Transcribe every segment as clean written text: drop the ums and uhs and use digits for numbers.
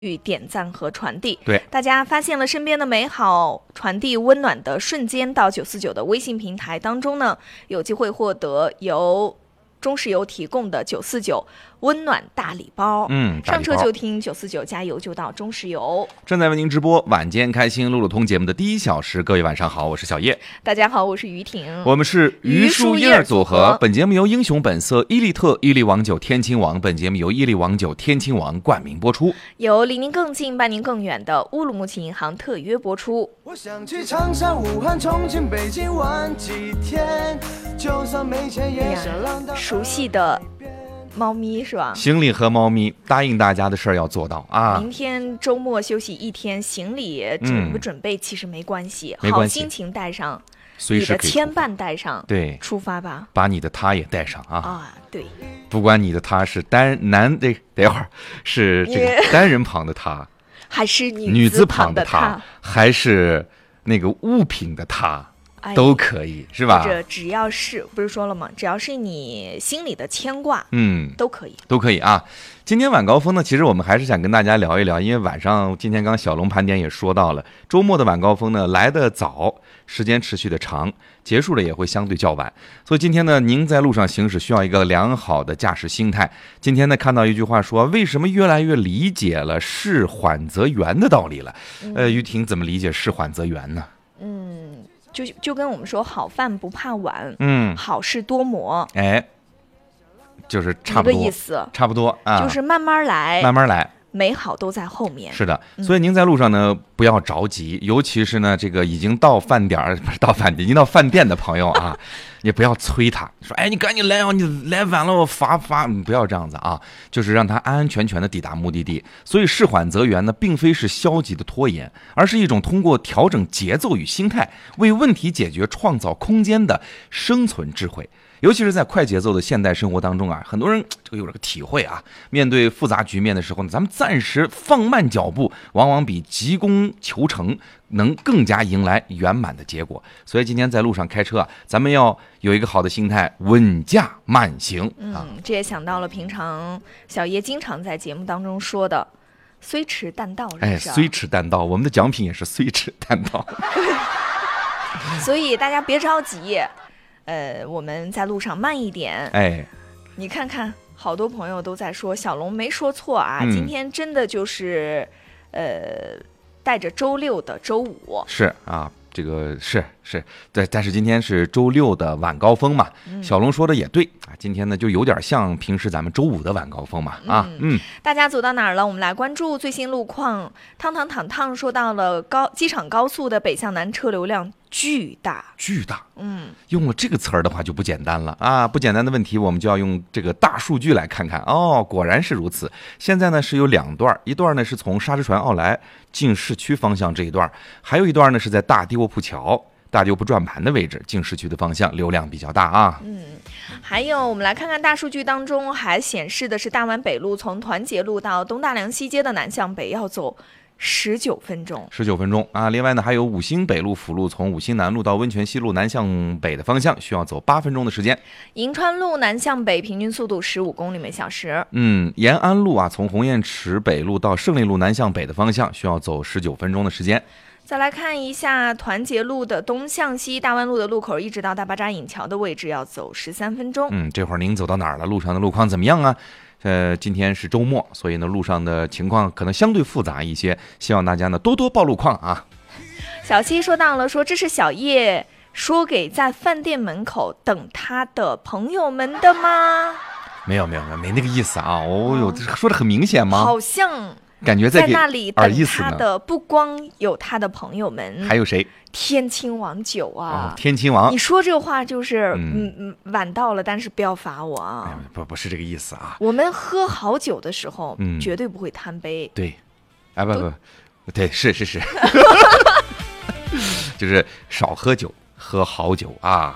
点赞和传递。 对， 大家发现了身边的美好，传递温暖的瞬间，到949的微信平台当中呢，有机会获得由中石油提供的949温暖大礼包。上车就听949，加油就到中石油。 正在为您直播晚间开心路路通节目的第1小时，各位晚上好，我是小叶。 大家好，我是于婷。 我们是榆树叶组合。本节目由英雄本色、伊利特、伊利王酒天亲王，本节目由伊利王酒天亲王冠名播出， 由离您更近伴您更远的乌鲁木齐银行特约播出。 我想去长沙、武汉、重庆、北京玩几天，就算没钱也想让它熟悉的猫咪是吧？ 行李和猫咪，答应大家的事儿要做到啊！ 明天周末休息1天，行李准不准备其实没关系，好心情带上， 随时可以你的牵绊带上， 对， 出发吧， 把你的他也带上啊！ 对， 不管你的他是等会儿是这个单人旁的他， 还是女字旁的他，还是那个物品的他。都可以是吧？ 或者只要是不是说了吗？只要是你心里的牵挂，都可以啊。今天晚高峰呢，其实我们还是想跟大家聊一聊，因为晚上今天刚小龙盘点也说到了，周末的晚高峰呢来得早，时间持续的长，结束的也会相对较晚，所以今天呢，您在路上行驶需要一个良好的驾驶心态。今天呢，看到一句话说，为什么越来越理解了事缓则圆的道理了？于婷怎么理解事缓则圆呢？ 就跟我们说好饭不怕晚，好事多磨， 就是差不多一个意思， 差不多啊， 就是慢慢来，美好都在后面。 是的，所以您在路上呢不要着急，尤其是呢这个已经到饭点不是到饭点，已经到饭店的朋友啊，也不要催他，说你赶紧来啊，你来晚了我罚，不要这样子啊，就是让他安安全全的抵达目的地。所以事缓则圆呢，并非是消极的拖延，而是一种通过调整节奏与心态，为问题解决创造空间的生存智慧。尤其是在快节奏的现代生活当中啊，很多人这个有这个体会啊，面对复杂局面的时候呢，咱们暂时放慢脚步，往往比急功求成能更加迎来圆满的结果。所以今天在路上开车啊，咱们要有一个好的心态，稳驾慢行。 这也想到了平常小叶经常在节目当中说的虽迟但到， 虽迟但到，我们的奖品也是虽迟但到。 所以大家别着急。我们在路上慢一点。你看看，好多朋友都在说小龙没说错啊，今天真的就是带着周六的周五。 是啊，这个是对，但是今天是周六的晚高峰嘛，小龙说的也对啊，今天呢就有点像平时咱们周五的晚高峰嘛大家走到哪儿了？我们来关注最新路况。烫说到了机场高速的北向南车流量巨大，用了这个词儿的话就不简单了啊！不简单的问题，我们就要用这个大数据来看看哦。果然是如此。现在呢是有2段，一段呢是从沙之船奥莱进市区方向这一段，还有一段呢是在大地卧铺桥、大地卧铺转盘的位置进市区的方向，流量比较大啊。 还有我们来看看大数据当中还显示的是大湾北路从团结路到东大梁西街的南向北要走19分钟啊！另外呢，还有五星北路辅路从五星南路到温泉西路南向北的方向需要走8分钟的时间。 银川路南向北平均速度15公里每小时。 延安路啊，从红雁池北路到胜利路南向北的方向需要走19分钟的时间。 再来看一下团结路的东向西，大湾路的路口一直到大巴扎引桥的位置要走13分钟。 这会儿您走到哪儿了？路上的路况怎么样啊？今天是周末，所以呢路上的情况可能相对复杂一些，希望大家呢多多报路况啊。 小七说到了，说这是小叶说给在饭店门口等他的朋友们的吗？ 没那个意思啊！我有说的很明显吗？ 好像感觉在那里等他的不光有他的朋友们， 还有谁？ 天亲王酒啊！ 天亲王， 你说这话就是晚到了，但是不要罚我啊！ 不是这个意思啊！ 我们喝好酒的时候，绝对不会贪杯。 对，不，对，是，就是少喝酒，喝好酒啊！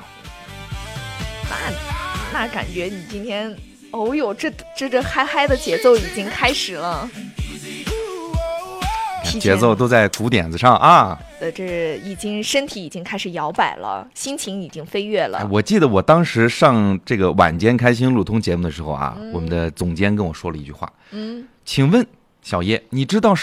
那感觉你今天，这嗨的节奏已经开始了。 节奏都在鼓点子上啊！ 这身体已经开始摇摆了，心情已经飞跃了。 我记得我当时上这个晚间开心路通节目的时候啊，我们的总监跟我说了一句话，请问小叶，你知道